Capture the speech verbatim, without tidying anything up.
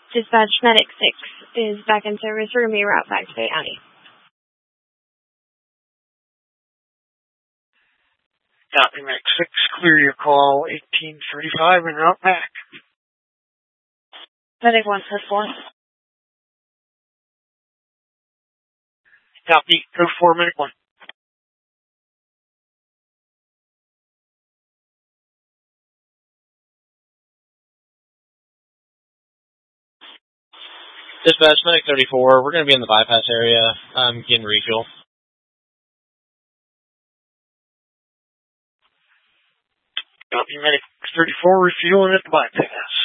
Dispatch Medic six is back in service. We're going to be route back to Bay County. Copy, Medic six, clear your call, eighteen thirty-five, and route back. Medic one, plus one. Copy, go for Medic one. Dispatch, Medic thirty-four, we're going to be in the bypass area, um, getting refuel. Copy, Medic thirty-four, refueling at the bypass.